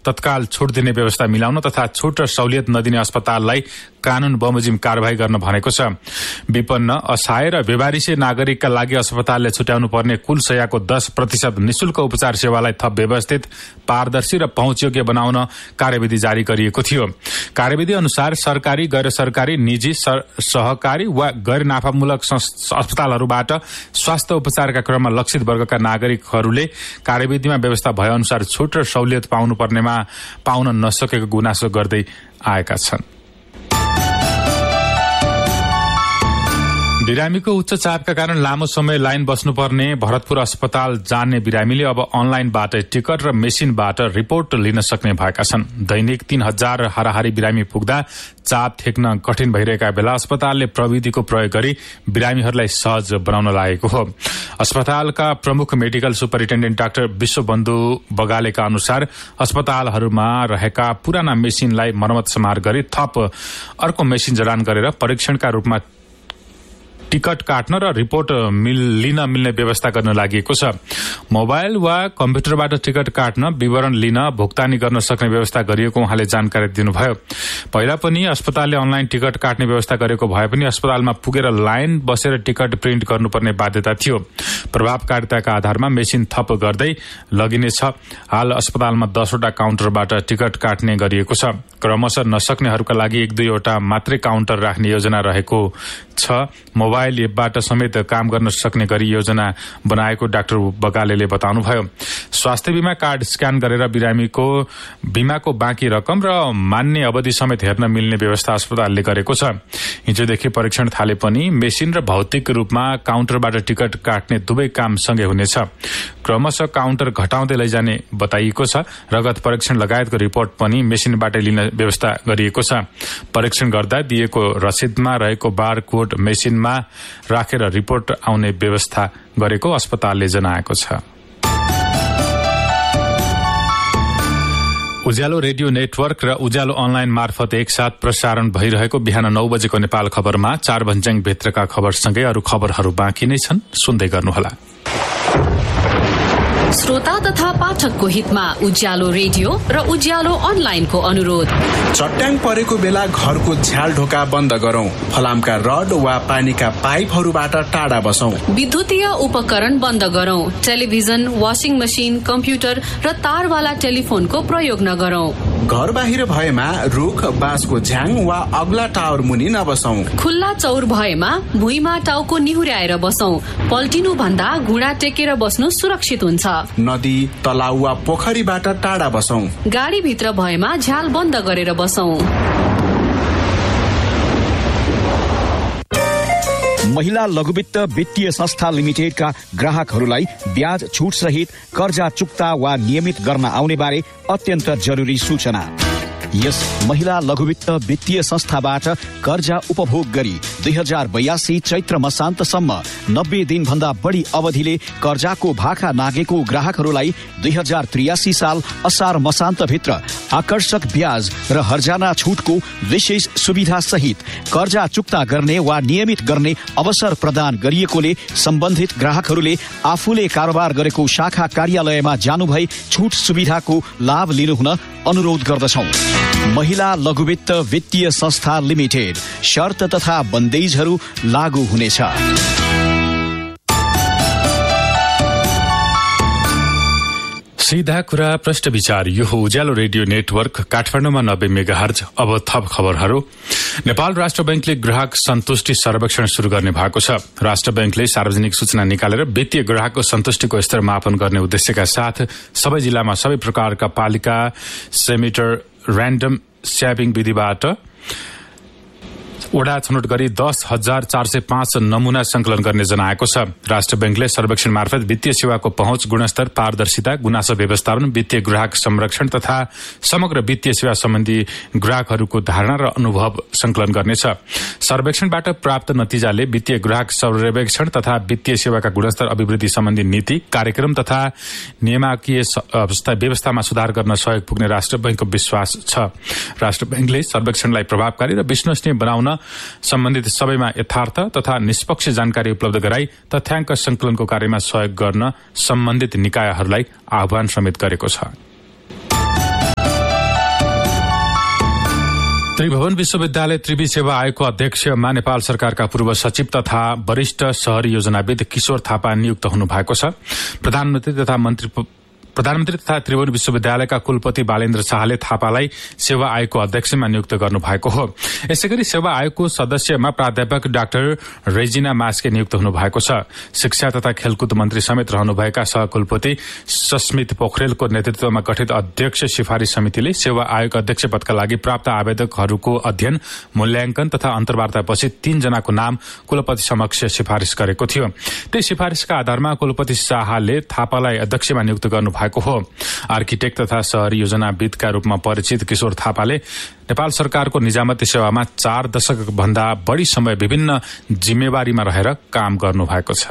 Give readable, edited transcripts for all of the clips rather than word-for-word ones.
तत्काल छुट दिने व्यवस्था मिलाउन तथा छुट र सहुलियत नदिने अस्पताललाई कानून बमोजिम कार्यवाही गर्न भनेको छ। विपन्न, असहाय र बेवारिसे नागरिकका लागि अस्पतालले छुट्याउनु पर्ने कुल शय्याको 10% निशुल्क उपचार सेवालाई थप व्यवस्थित, पारदर्शी र पहुँचयोग्य बनाउन कार्यविधि जारी गरिएको थियो। कार्यविधि अनुसार सरकारी, गैर सरकारी, निजी, सहकारी वा गैर नाफामूलक अस्पतालहरूबाट स्वास्थ्य उपचारका क्रममा लक्षित वर्गका नागरिकहरूले कार्यविधिमा व्यवस्था भए अनुसार छुट र सहुलियत पाउन नसकेको गुनासो गर्दै आएका छन्। बिरामीको उच्च चापका कारण लामो समय लाइन बस्नुपर्ने भरतपुर अस्पताल जाने बिरामीले अब अनलाइनबाट टिकट र मेसिनबाट रिपोर्ट लिन सक्ने भएका छन्। दैनिक 3000 हाराहारी बिरामी पुग्दा चाप ठेक्न कठिन भइरहेका बेला अस्पतालले प्रविधिको प्रयोग गरी बिरामीहरूलाई सहज बनाउन लागेको हो। अस्पतालका प्रमुख मेडिकल सुपरिन्टेन्डेन्ट डाक्टर विश्वबन्धु बगालेका अनुसार अस्पतालहरूमा रहेका पुराना मेसिनलाई मर्मत समार गरी थप अर्को मेसिन जडान गरेर परीक्षणका रूपमा टिकट काट्न र रिपोर्ट लिन मिल्ने व्यवस्था गर्न लागि छ। मोबाइल वा कम्प्युटरबाट टिकट काट्न, विवरण लिन, भुक्तानी गर्न सक्ने व्यवस्था गरिएको उहाँले जानकारी दिनुभयो। पहिला पनि अस्पतालले अनलाइन टिकट काट्ने व्यवस्था गरेको भए पनि अस्पतालमा पुगेर लाइन बसेर टिकट प्रिन्ट गर्नुपर्ने बाध्यता थियो। प्रभावकारिताका आधारमा मेसिन थप गर्दै लगिनेछ। हाल अस्पतालमा 10 वटा काउन्टरबाट टिकट काट्ने गरिएको छ। क्रमशः नसक्नेहरूका लागि 1-2 वटा मात्रै काउन्टर राख्ने योजना रहेको छ। मोबाइल एपबाट समेत काम गर्न सक्ने गरी योजना बनाएको डाक्टर बगालेले बताउनुभयो। स्वास्थ्य बीमा कार्ड स्क्यान गरेर बिरामीको बीमाको बाँकी रकम र मान्ने अवधि समेत हेर्न मिल्ने व्यवस्था अस्पतालले गरेको छ। हिजोदेखि परीक्षण थाले पनि मेसिन र भौतिक रूपमा काउन्टरबाट टिकट काट्ने दुवै काम सँगै हुनेछ। क्रमशः काउन्टर घटाउँदै लैजाने बताइएको छ। रगत परीक्षण लगायतको रिपोर्ट पनि मेसिनबाटै लिन व्यवस्था गरिएको छ। परीक्षण गर्दा दिएको रसिदमा रहेको बारकोड मेसिनमा राखेर रिपोर्ट आउने व्यवस्था गरेको अस्पतालले जनाएको छ। उज्यालो रेडियो नेटवर्क र उज्यालो अनलाइन मार्फत एकसाथ प्रसारण भइरहेको बिहान 9 बजेको नेपाल खबरमा 4 भन्ज्याङ भित्रका खबरसँगै अरू खबरहरू बाँकी नै छन्, सुन्दै गर्नुहोला। श्रोता तथा पाठकको हितमा उज्यालो रेडियो र उज्यालो अनलाइनको अनुरोध। चट्याङ परेको बेला घरको झ्याल ढोका बन्द गरौं। फलामका रड वा पानीका पाइपहरूबाट टाढा बसौं। विद्युतीय उपकरण बन्द गरौं। टेलिभिजन, वाशिङ मशिन, कम्प्युटर र तारवाला टेलिफोनको प्रयोग नगरौं। घर बाहिर भएमा रुख, बाँसको झ्याङ वा अग्ला टावर मुनि नबसौं। खुल्ला चौर भएमा भुइँमा टाउको निहुर्याएर बसौं। पल्टिनु भन्दा घुँडा टेकेर बस्नु सुरक्षित हुन्छ। नदी, तलाउ वा पोखरीबाट टाढा बसौं। गाडी भित्र भएमा झ्याल बन्द गरेर बसौं। महिला लघुवित्त वित्तीय संस्था लिमिटेडका ग्राहकहरूलाई ब्याज छुट सहित कर्जा चुक्ता वा नियमित गर्न आउने बारे अत्यन्त जरुरी सूचना। यस महिला लघुवित्त वित्तीय संस्थाबाट कर्जा उपभोग गरी 2082 चैत्र मसान्तसम्म 90 दिनभन्दा बढी अवधिले कर्जाको भाका नागेको ग्राहकहरूलाई 2083 साल असार मसान्तभित्र आकर्षक ब्याज र हर्जाना छुटको विशेष सुविधा सहित कर्जा चुक्ता गर्ने वा नियमित गर्ने अवसर प्रदान गरिएकोले सम्बन्धित ग्राहकहरूले आफूले कारोबार गरेको शाखा कार्यालयमा जानुभई छुट सुविधाको लाभ लिनुहुन अनुरोध गर्दछौं। महिला लघुवित्त वित्तीय संस्था लिमिटेड। शर्त तथा बन्देजहरू लागू हुनेछ। सीधा कुरा, प्रश्न विचार। यो हो उज्यालो रेडियो नेटवर्क काठमाडौँमा 90 मेगाहर्ज। अब थप खबरहरू। नेपाल राष्ट्र बैंकले ग्राहक सन्तुष्टि सर्वेक्षण शुरू गर्ने भएको छ। राष्ट्र बैंकले सार्वजनिक सूचना निकालेर वित्तीय ग्राहकको सन्तुष्टिको स्तर मापन गर्ने उद्देश्यका साथ सबै जिल्लामा सबै प्रकारका पालिका सेमिटर र्यान्डम स्याबिङ विधिबाट वडा छनौट गरी 10,405 नमूना संकलन गर्ने जनाएको छ। राष्ट्र बैंकले सर्वेक्षण मार्फत वित्तीय सेवाको पहुँच, गुणस्तर, पारदर्शिता, गुनासो व्यवस्थापन, वित्तीय ग्राहक संरक्षण तथा समग्र वित्तीय सेवा सम्बन्धी ग्राहकहरूको धारणा र अनुभव संकलन गर्नेछ। सर्वेक्षणबाट प्राप्त नतिजाले वित्तीय ग्राहक सर्वेक्षण तथा वित्तीय सेवाका गुणस्तर, अभिवृद्धि सम्बन्धी नीति, कार्यक्रम तथा नियामकीय व्यवस्थामा सुधार गर्न सहयोग पुग्ने राष्ट्र बैंकको विश्वास छ। राष्ट्र बैंकले सर्वेक्षणलाई प्रभावकारी र विश्वसनीय बनाउन सम्बन्धित सबैमा यथार्थ तथा निष्पक्ष जानकारी उपलब्ध गराई तथ्याङ्क संकलनको कार्यमा सहयोग गर्न सम्बन्धित निकायहरूलाई आह्वान समेत गरेको छ। त्रिभुवन विश्वविद्यालय त्रिवी सेवा आयोगको अध्यक्षमा नेपाल सरकारका पूर्व सचिव तथा वरिष्ठ शहरी योजनाविद किशोर थापा नियुक्त हुनु भएको छ। प्रधानमन्त्री तथा त्रिभुवन विश्वविद्यालयका कुलपति बालेन्द्र शाहले थापालाई सेवा आयोगको अध्यक्षमा नियुक्त गर्नु भएको हो। यसैगरी सेवा आयोगको सदस्यमा प्राध्यापक डाक्टर रेजिना मास्के नियुक्त हुनु भएको छ। शिक्षा तथा खेलकुद मन्त्री समेत रहनुभएका सहकुलपति सस्मित पोखरेलको नेतृत्वमा गठित अध्यक्ष सिफारिस समितिले सेवा आयोग अध्यक्ष पदका लागि प्राप्त आवेदकहरूको अध्ययन, मूल्याङ्कन तथा अन्तर्वार्तापछि 3 जनाको नाम कुलपति समक्ष सिफारिस गरेको थियो। त्यही सिफारिसका आधारमा कुलपति शाहले थापालाई अध्यक्षमा नियुक्त गर्नु भएको हो। आर्किटेक्ट तथा शहरी योजनाविदका रूपमा परिचित किशोर थापाले नेपाल सरकारको निजामती सेवामा 4 दशक भन्दा बढ़ी समय विभिन्न जिम्मेवारीमा रहेर काम गर्नु भएको छ।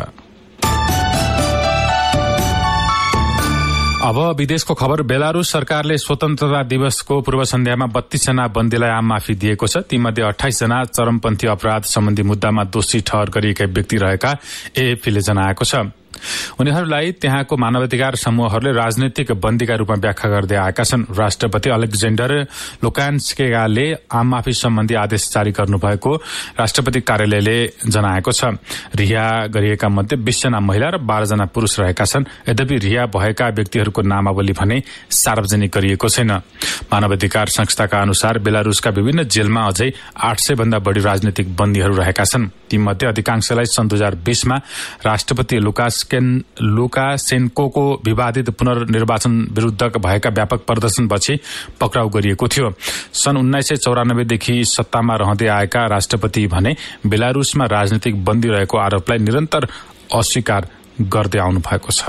अब विदेशको खबर। बेलारुस सरकारले स्वतन्त्रता दिवसको पूर्व सन्ध्यामा 32 जना बन्दीलाई आम माफी दिएको छ। तीमध्ये 28 जना चरमपन्थी अपराध सम्बन्धी मुद्दामा दोषी ठहर गरिएका व्यक्ति रहेका एएफपीले जनाएको छ। उनीहरूलाई त्यहाँको मानवाधिकार समूहहरूले राजनैतिक बन्दीका रूपमा व्याख्या गर्दै आएका छन्। राष्ट्रपति अलेक्जेन्डर लुकान्स्केले आम माफी सम्बन्धी आदेश जारी गर्नुभएको राष्ट्रपति कार्यालयले जनाएको छ। रिहा गरिएका मध्ये 20 जना महिला र 12 जना पुरूष रहेका छन्। यद्यपि रिहा भएका व्यक्तिहरूको नामावली भने सार्वजनिक गरिएको छैन। मानवाधिकार संस्थाका अनुसार बेलारुसका विभिन्न जेलमा अझै 800 भन्दा बढ़ी राजनैतिक बन्दीहरू रहेका छन्। तीमध्ये अधिकांशलाई सन् 2020 मा राष्ट्रपति लुकासेन्कोको विवादित पुनर्निर्वाचन विरूद्ध भएका व्यापक प्रदर्शनपछि पक्राउ गरिएको थियो। सन् 1994 देखि सत्तामा रहँदै आएका राष्ट्रपति भने बेलारुसमा राजनीतिक बन्दी रहेको आरोपलाई निरन्तर अस्वीकार गर्दै आउनु भएको छ।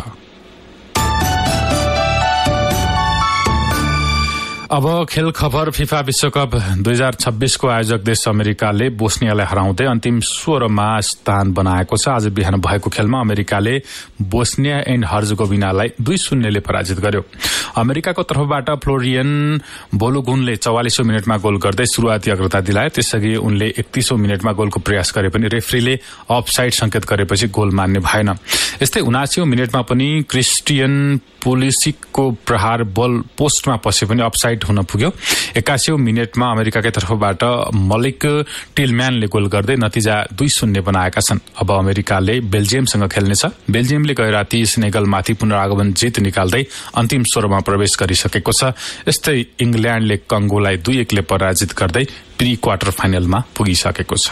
अब खेल खबर। फिफा विश्वकप 2026 को आयोजक देश अमेरिकाले बोस्नियालाई हराउँदै अन्तिम 16 मा स्थान बनाएको छ। आज बिहान भएको खेलमा अमेरिकाले बोस्निया एन्ड हर्जगोभिनालाई 2-0 ले पराजित गर्यो। अमेरिकाको तर्फबाट फ्लोरियन बोलोगुनले 44औं मिनेटमा गोल गर्दै सुरुवाती अग्रता दिलाए। त्यसअघि उनले 31औं मिनेटमा गोलको प्रयास गरे पनि रेफ्रीले अफसाइड संकेत गरेपछि गोल मान्ने भएन। यस्तै 79औं मिनेटमा पनि क्रिस्टियन पुलिसिकको प्रहार बल पोस्टमा पसे पनि अफसाइड हुन पुग्यो। 81औं मिनेटमा अमेरिकाकै तर्फबाट मलिक टिलम्यानले गोल गर्दै नतिजा 2-0 बनाएका छन्। अब अमेरिकाले बेल्जियमसँग खेल्नेछ। बेल्जियमले गए राति सेनेगलमाथि पुनरागमन जित निकाल्दै अन्तिम 16 मा प्रवेश गरिसकेको छ। यस्तै इंग्ल्याण्डले कंगोलाई 2-1 ले पराजित गर्दै प्री क्वार्टर फाइनलमा पुगिसकेको छ।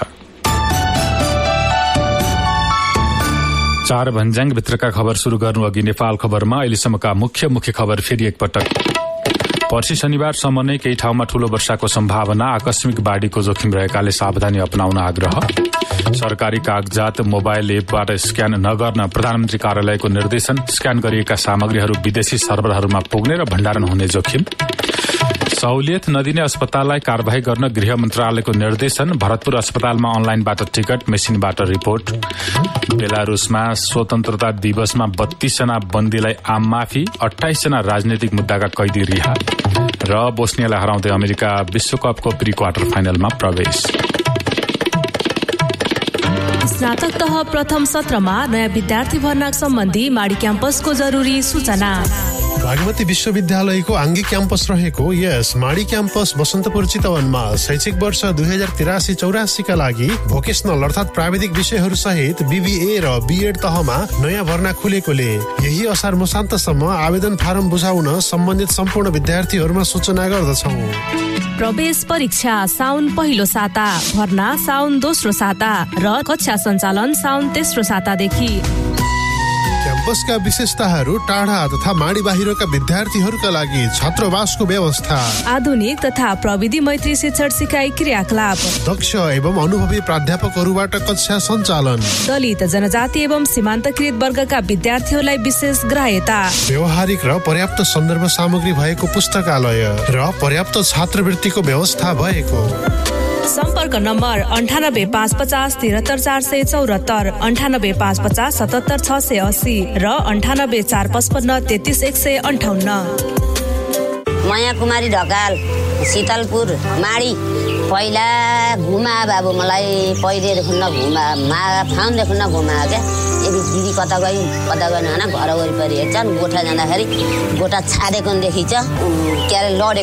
4 भन्ज्याङ भित्रका खबर शुरू गर्नु अघि नेपाल खबरमा अहिलेसम्मका मुख्य खबर फेरि एकपटक। पर्सि शनिबारसम्म नै केही ठाउँमा ठूलो वर्षाको सम्भावना, आकस्मिक बाढीको जोखिम रहेकाले सावधानी अपनाउन आग्रह। सरकारी कागजात मोबाइल एपबाट स्क्यान नगर्न प्रधानमन्त्री कार्यालयको निर्देशन। स्क्यान गरिएका सामग्रीहरू विदेशी सर्भरहरूमा पुग्ने र भण्डारण हुने जोखिम। सहुलियत नदिने अस्पताललाई कारबाही गर्न गृह मन्त्रालयको निर्देशन। भरतपुर अस्पतालमा अनलाइनबाट टिकट, मेसिनबाट रिपोर्ट। बेलारुसमा स्वतन्त्रता दिवसमा 32 जना बन्दीलाई आम माफी, 28 जना राजनैतिक मुद्दाका कैदी रिहा र बोस्नियालाई हराउँदै अमेरिका विश्वकपको प्री क्वार्टर फाइनलमा प्रवेश। स्नातक तह प्रथम सत्रमा नयाँ विद्यार्थी भर्ना सम्बन्धी माडी क्याम्पसको जरुरी सूचना। भागमती विश्वविद्यालयको आङ्गी क्याम्पस रहेको यस माडी क्याम्पस बसन्तपुर चितवनमा शैक्षिक वर्ष 2083-84 का लागि भोकेशनल अर्थात् प्राविधिक विषयहरू सहित बीबीए र बीएड तहमा नयाँ भर्ना खुलेकोले यही असार मसान्तसम्म आवेदन फारम बुझाउन सम्बन्धित सम्पूर्ण विद्यार्थीहरूमा सूचना गर्दछौँ। प्रवेश परीक्षा साउन पहिलो साता, भर्ना साउन दोस्रो साता र कक्षा सञ्चालन साउन तेस्रो सातादेखि। क्याम्पसका विशेषताहरू टाढा तथा माडी बाहिरका विद्यार्थीहरूका लागि छात्रावासको व्यवस्था, आधुनिक तथा प्रविधि मैत्री शिक्षण सिकाइ क्रियाकलाप, दक्ष एवं अनुभवी प्राध्यापकहरूबाट कक्षा सञ्चालन, दलित जनजाति एवं सीमान्तकृत वर्गका विद्यार्थीहरूलाई विशेष ग्राह्यता, व्यवहारिक र पर्याप्त सन्दर्भ सामग्री भएको पुस्तकालय र पर्याप्त छात्रवृत्तिको व्यवस्था भएको। सम्पर्क नम्बर 9855 73474, 9855 77680 र 9845 33158। माया कुमारी ढकाल, शीतलपुर माडी। पहिला घुमा बाबु मलाई पहिले देखुन्न घुमा फाउन देखुन्न घुमा क्या। यदि दिदी कता गयो होइन घर वरिपरि हेर्छन्। गोठा जाँदाखेरि गोठा छाडेको देखिन्छ, के अरे लडेको